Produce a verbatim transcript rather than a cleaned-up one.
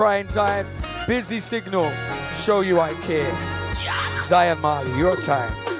Prime time, busy signal, show you I care. Zion Marley, your time.